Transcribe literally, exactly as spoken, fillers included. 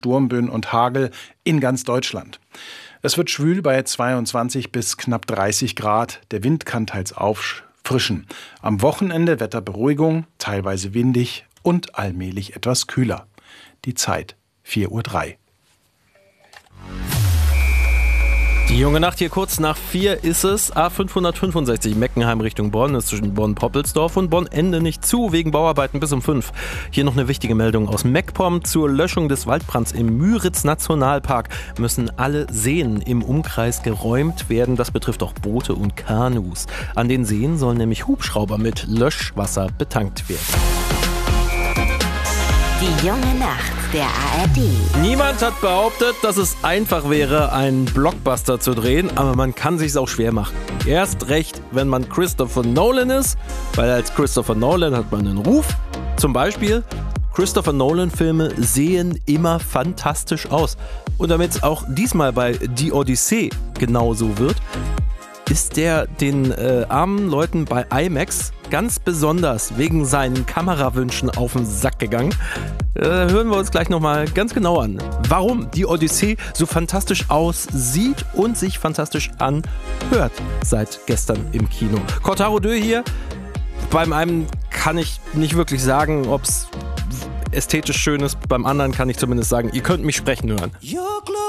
Sturmböen und Hagel in ganz Deutschland. Es wird schwül bei zweiundzwanzig bis knapp dreißig Grad. Der Wind kann teils auffrischen. Am Wochenende Wetterberuhigung, teilweise windig und allmählich etwas kühler. Die Zeit vier Uhr drei. Die junge Nacht hier kurz nach vier ist es. A fünfhundertfünfundsechzig Meckenheim Richtung Bonn ist zwischen Bonn-Poppelsdorf und Bonn-Ende nicht zu, wegen Bauarbeiten bis um fünf. Hier noch eine wichtige Meldung aus MacPom. Zur Löschung des Waldbrands im Müritz-Nationalpark müssen alle Seen im Umkreis geräumt werden. Das betrifft auch Boote und Kanus. An den Seen sollen nämlich Hubschrauber mit Löschwasser betankt werden. Die junge Nacht der A R D. Niemand hat behauptet, dass es einfach wäre, einen Blockbuster zu drehen, aber man kann sich's auch schwer machen. Erst recht, wenn man Christopher Nolan ist, weil als Christopher Nolan hat man einen Ruf. Zum Beispiel, Christopher Nolan-Filme sehen immer fantastisch aus. Und damit es auch diesmal bei Die Odyssee genauso wird, ist der den äh, armen Leuten bei IMAX ganz besonders wegen seinen Kamerawünschen auf den Sack gegangen. Äh, hören wir uns gleich nochmal ganz genau an, warum Die Odyssee so fantastisch aussieht und sich fantastisch anhört seit gestern im Kino. Kotaro Dö hier. Beim einen kann ich nicht wirklich sagen, ob es ästhetisch schön ist, beim anderen kann ich zumindest sagen, ihr könnt mich sprechen hören.